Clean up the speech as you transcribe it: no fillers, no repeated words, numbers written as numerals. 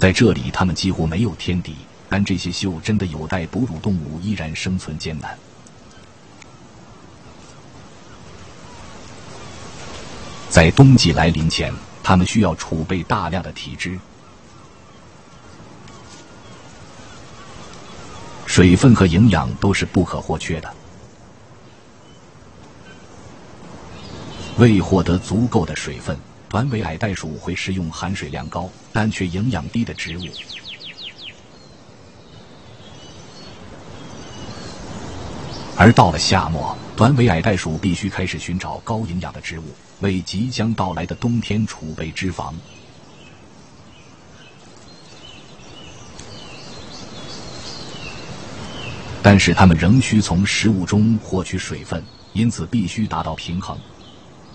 在这里它们几乎没有天敌，但这些鹫真的有待哺乳动物依然生存艰难。在冬季来临前，它们需要储备大量的体脂。水分和营养都是不可或缺的。为获得足够的水分，短尾矮袋鼠会食用含水量高但却营养低的植物。而到了夏末，短尾矮袋鼠必须开始寻找高营养的植物，为即将到来的冬天储备脂肪。但是它们仍需从食物中获取水分，因此必须达到平衡。